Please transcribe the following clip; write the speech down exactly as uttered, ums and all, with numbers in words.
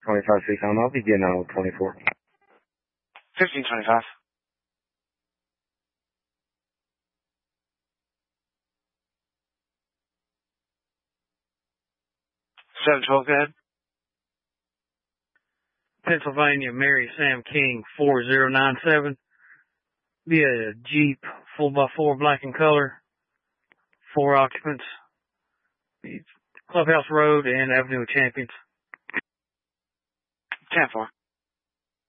twenty-five, six, I'll be getting on with twenty-four. fifteen twenty-five. seven twelve, go ahead. Pennsylvania, Mary Sam King, four zero nine seven. Be a Jeep, four by four, black in color, four occupants. Clubhouse Road and Avenue of Champions. ten four.